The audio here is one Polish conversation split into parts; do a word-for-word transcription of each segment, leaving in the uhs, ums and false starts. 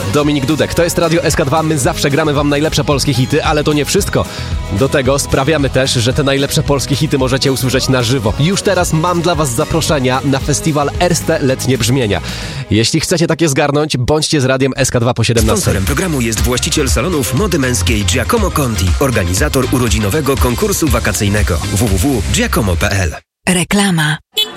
Dominik Dudek, to jest Radio S K dwa, my zawsze gramy wam najlepsze polskie hity, ale to nie wszystko. Do tego sprawiamy też, że te najlepsze polskie hity możecie usłyszeć na żywo. Już teraz mam dla was zaproszenia na festiwal Erste Letnie Brzmienia. Jeśli chcecie takie zgarnąć, bądźcie z Radiem S K dwa po siedemnastej. Sponsorem programu jest właściciel salonów mody męskiej Giacomo Conti, organizator urodzinowego konkursu wakacyjnego w w w kropka giacomo kropka p l. Reklama.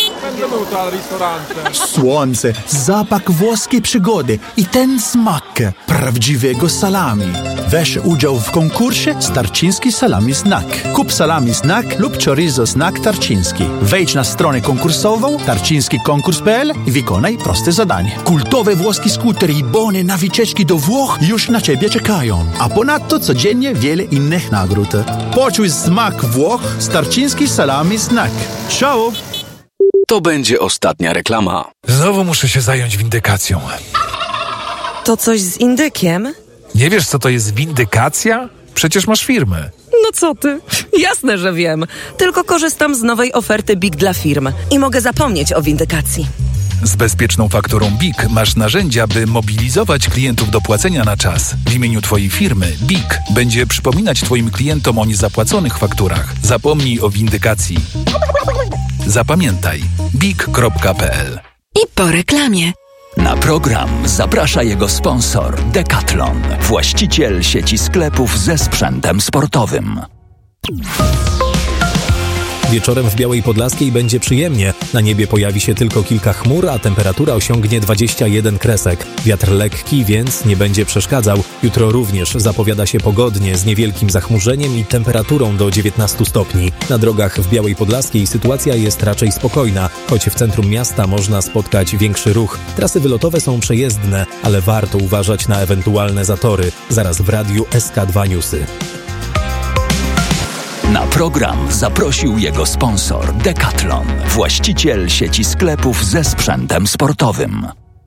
Słońce, zapach włoskiej przygody i ten smak prawdziwego salami. Weź udział w konkursie Starczyński Salami Snack. Kup salami snack lub chorizo snack tarczyński. Wejdź na stronę konkursową tarczyński konkurs kropka p l i wykonaj proste zadanie. Kultowe włoskie skutery i bony na wycieczki do Włoch już na ciebie czekają. A ponadto codziennie wiele innych nagród. Poczuj smak Włoch z Tarczyński Salami Snack. Ciao! To będzie ostatnia reklama. Znowu muszę się zająć windykacją. To coś z indykiem? Nie wiesz, co to jest windykacja? Przecież masz firmę. No co ty? Jasne, że wiem. Tylko korzystam z nowej oferty B I K dla firm i mogę zapomnieć o windykacji. Z bezpieczną fakturą B I K masz narzędzia, by mobilizować klientów do płacenia na czas. W imieniu twojej firmy B I K będzie przypominać twoim klientom o niezapłaconych fakturach. Zapomnij o windykacji. Zapamiętaj B I K kropka p l. I po reklamie. Na program zaprasza jego sponsor Decathlon, właściciel sieci sklepów ze sprzętem sportowym. Wieczorem w Białej Podlaskiej będzie przyjemnie. Na niebie pojawi się tylko kilka chmur, a temperatura osiągnie dwadzieścia jeden kresek. Wiatr lekki, więc nie będzie przeszkadzał. Jutro również zapowiada się pogodnie, z niewielkim zachmurzeniem i temperaturą do dziewiętnastu stopni. Na drogach w Białej Podlaskiej sytuacja jest raczej spokojna, choć w centrum miasta można spotkać większy ruch. Trasy wylotowe są przejezdne, ale warto uważać na ewentualne zatory. Zaraz w radiu S K dwa Newsy. Na program zaprosił jego sponsor Decathlon, właściciel sieci sklepów ze sprzętem sportowym.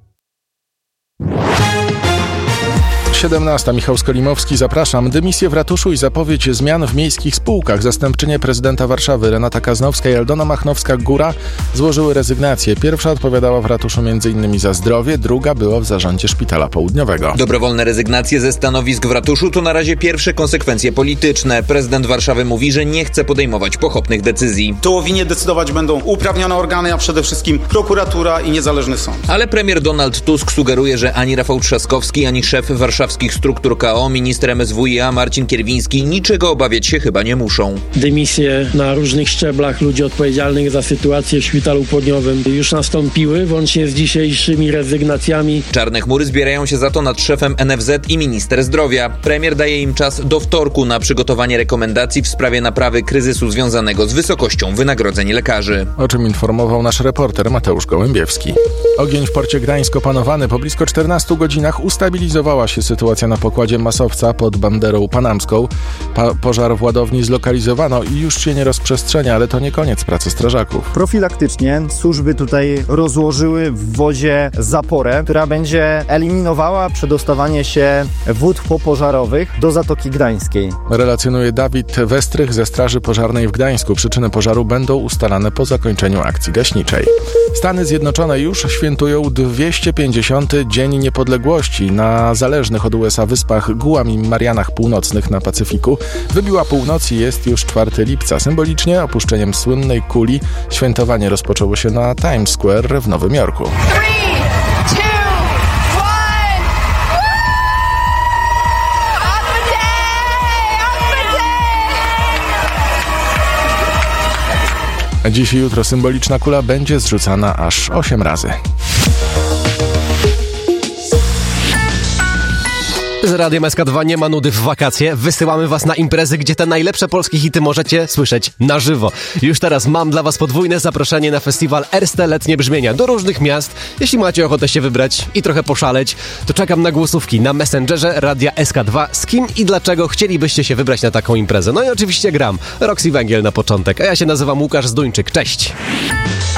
siedemnasta. Michał Skolimowski, zapraszam. Dymisję w ratuszu i zapowiedź zmian w miejskich spółkach. Zastępczynie prezydenta Warszawy Renata Kaznowska i Aldona Machnowska-Góra złożyły rezygnację. Pierwsza odpowiadała w ratuszu między innymi za zdrowie, druga była w zarządzie Szpitala Południowego. Dobrowolne rezygnacje ze stanowisk w ratuszu to na razie pierwsze konsekwencje polityczne. Prezydent Warszawy mówi, że nie chce podejmować pochopnych decyzji. To o winie decydować będą uprawnione organy, a przede wszystkim prokuratura i niezależny sąd. Ale premier Donald Tusk sugeruje, że ani Rafał Trzaskowski, ani szef warszawskich struktur K O, minister M S W i A Marcin Kierwiński niczego obawiać się chyba nie muszą. Dymisje na różnych szczeblach ludzi odpowiedzialnych za sytuację w Szpitalu Południowym już nastąpiły, włącznie z dzisiejszymi rezygnacjami. Czarne chmury zbierają się za to nad szefem N F Z i minister zdrowia. Premier daje im czas do wtorku na przygotowanie rekomendacji w sprawie naprawy kryzysu związanego z wysokością wynagrodzeń lekarzy. O czym informował nasz reporter Mateusz Gołębiewski. Ogień w porcie Gdańsk opanowany. Po blisko czternastu godzinach ustabilizowała się sytuacja na pokładzie masowca pod banderą panamską. Pa- pożar w ładowni zlokalizowano i już się nie rozprzestrzenia, ale to nie koniec pracy strażaków. Profilaktycznie służby tutaj rozłożyły w wozie zaporę, która będzie eliminowała przedostawanie się wód popożarowych do Zatoki Gdańskiej. Relacjonuje Dawid Westrych ze Straży Pożarnej w Gdańsku. Przyczyny pożaru będą ustalane po zakończeniu akcji gaśniczej. Stany Zjednoczone już świętują dwieście pięćdziesiąty Dzień Niepodległości. Na zależnych od U S A wyspach Guam i Marianach Północnych na Pacyfiku wybiła północ i jest już czwartego lipca. Symbolicznie opuszczeniem słynnej kuli świętowanie rozpoczęło się na Times Square w Nowym Jorku. Dziś i jutro symboliczna kula będzie zrzucana aż osiem razy. Z Radiem S K dwa nie ma nudy w wakacje. Wysyłamy was na imprezy, gdzie te najlepsze polskie hity możecie słyszeć na żywo. Już teraz mam dla was podwójne zaproszenie na festiwal Erste Letnie Brzmienia do różnych miast. Jeśli macie ochotę się wybrać i trochę poszaleć, to czekam na głosówki na Messengerze Radia S K dwa. Z kim i dlaczego chcielibyście się wybrać na taką imprezę? No i oczywiście gram. Roxy Węgiel na początek, a ja się nazywam Łukasz Zduńczyk. Cześć!